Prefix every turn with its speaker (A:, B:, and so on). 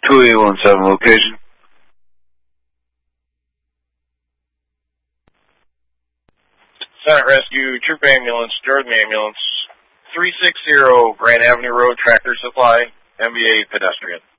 A: 2817 location.
B: Senate Rescue, Troop Ambulance, Jordan Ambulance, 360 Grand Avenue Road, Tractor Supply, MVA pedestrian.